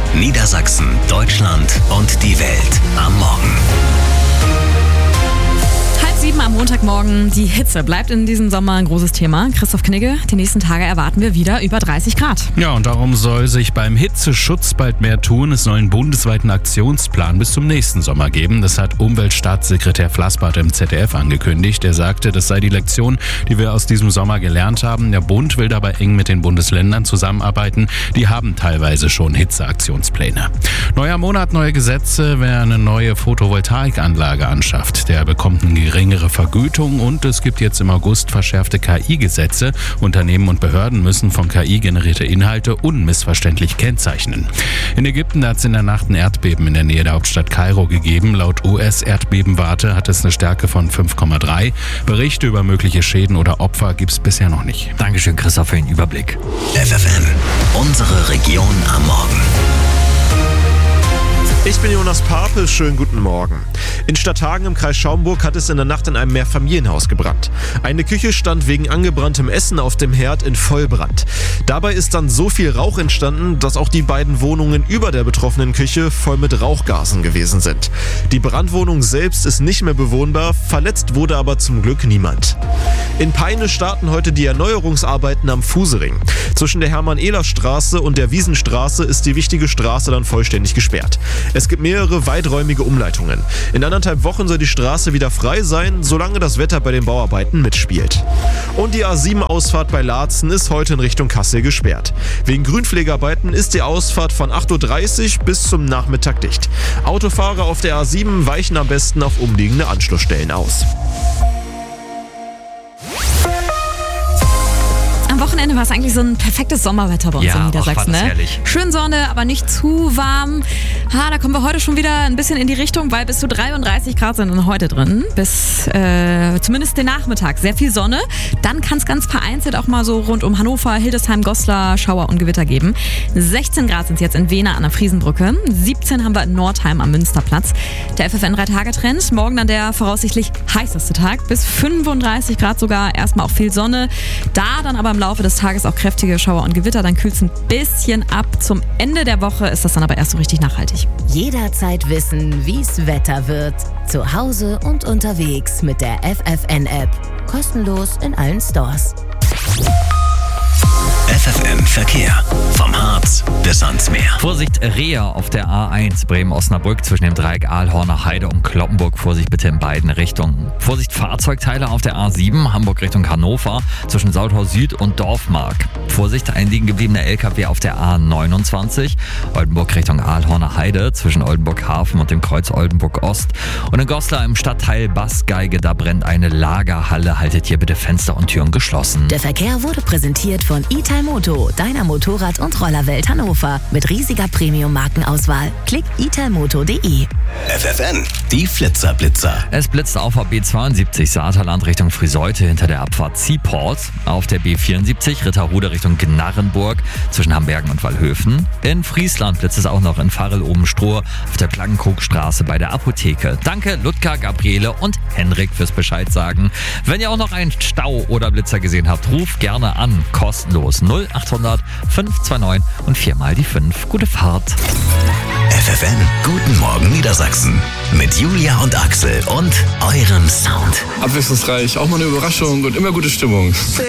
Niedersachsen, Deutschland und die Welt am Morgen. 6:30 am Montagmorgen. Die Hitze bleibt in diesem Sommer ein großes Thema. Christoph Knigge, die nächsten Tage erwarten wir wieder über 30 Grad. Ja, und darum soll sich beim Hitzeschutz bald mehr tun. Es soll einen bundesweiten Aktionsplan bis zum nächsten Sommer geben. Das hat Umweltstaatssekretär Flassbart im ZDF angekündigt. Er sagte, das sei die Lektion, die wir aus diesem Sommer gelernt haben. Der Bund will dabei eng mit den Bundesländern zusammenarbeiten. Die haben teilweise schon Hitzeaktionspläne. Neuer Monat, neue Gesetze. Wer eine neue Photovoltaikanlage anschafft, der bekommt eine geringere Vergütung und es gibt jetzt im August verschärfte KI-Gesetze. Unternehmen und Behörden müssen von KI generierte Inhalte unmissverständlich kennzeichnen. In Ägypten hat es in der Nacht ein Erdbeben in der Nähe der Hauptstadt Kairo gegeben. Laut US-Erdbebenwarte hat es eine Stärke von 5,3. Berichte über mögliche Schäden oder Opfer gibt es bisher noch nicht. Dankeschön, Christoph, für den Überblick. FFN, unsere Region am Morgen. Ich bin Jonas Pape, schönen guten Morgen. In Stadthagen im Kreis Schaumburg hat es in der Nacht in einem Mehrfamilienhaus gebrannt. Eine Küche stand wegen angebranntem Essen auf dem Herd in Vollbrand. Dabei ist dann so viel Rauch entstanden, dass auch die beiden Wohnungen über der betroffenen Küche voll mit Rauchgasen gewesen sind. Die Brandwohnung selbst ist nicht mehr bewohnbar, verletzt wurde aber zum Glück niemand. In Peine starten heute die Erneuerungsarbeiten am Fusering. Zwischen der Hermann-Ehler-Straße und der Wiesenstraße ist die wichtige Straße dann vollständig gesperrt. Es gibt mehrere weiträumige Umleitungen. In 1,5 Wochen soll die Straße wieder frei sein, solange das Wetter bei den Bauarbeiten mitspielt. Und die A7-Ausfahrt bei Laatzen ist heute in Richtung Kassel gesperrt. Wegen Grünpflegearbeiten ist die Ausfahrt von 8:30 Uhr bis zum Nachmittag dicht. Autofahrer auf der A7 weichen am besten auf umliegende Anschlussstellen aus. Am Wochenende war es eigentlich so ein perfektes Sommerwetter bei uns in Niedersachsen. War das herrlich. Schön Sonne, aber nicht zu warm. Da kommen wir heute schon wieder ein bisschen in die Richtung, weil bis zu 33 Grad sind dann heute drin. Bis zumindest den Nachmittag. Sehr viel Sonne. Dann kann es ganz vereinzelt auch mal so rund um Hannover, Hildesheim, Goslar, Schauer und Gewitter geben. 16 Grad sind es jetzt in Wehna an der Friesenbrücke. 17 haben wir in Nordheim am Münsterplatz. Der FFN 3-Tage-Trend. Morgen dann der voraussichtlich heißeste Tag. Bis 35 Grad sogar. Erstmal auch viel Sonne. Da dann aber im Laufe des Tages auch kräftige Schauer und Gewitter. Dann kühlt es ein bisschen ab. Zum Ende der Woche ist das dann aber erst so richtig nachhaltig. Jederzeit wissen, wie's Wetter wird. Zu Hause und unterwegs mit der FFN-App. Kostenlos in allen Stores. FFN Verkehr. Vom Harz bis ans Meer. Vorsicht, Rehe auf der A1 Bremen-Osnabrück zwischen dem Dreieck Aalhorner Heide und Cloppenburg. Vorsicht bitte in beiden Richtungen. Vorsicht, Fahrzeugteile auf der A7 Hamburg Richtung Hannover zwischen Sauthaus Süd und Dorfmark. Vorsicht, ein liegen gebliebener LKW auf der A29 Oldenburg Richtung Aalhorner Heide zwischen Oldenburg Hafen und dem Kreuz Oldenburg Ost. Und in Goslar im Stadtteil Bastgeige, da brennt eine Lagerhalle. Haltet hier bitte Fenster und Türen geschlossen. Der Verkehr wurde präsentiert von Italmoto, deiner Motorrad- und Rollerwelt Hannover. Mit riesiger Premium-Markenauswahl. Klick italmoto.de. FFN, die Flitzer-Blitzer. Es blitzt auf der B72 Saterland Richtung Friseute hinter der Abfahrt Seaport. Auf der B74 Ritterhude Richtung Gnarrenburg zwischen Hambergen und Wallhöfen. In Friesland blitzt es auch noch in Farel-Oben-Stroh auf der Plankenkrogstraße bei der Apotheke. Danke Ludger, Gabriele und Henrik fürs Bescheid sagen. Wenn ihr auch noch einen Stau oder Blitzer gesehen habt, ruft gerne an. Kostenlos 0800 529 und 4 die 5. Gute Fahrt. FFN, guten Morgen Niedersachsen. Mit Julia und Axel und eurem Sound. Abwechslungsreich, auch mal eine Überraschung und immer gute Stimmung.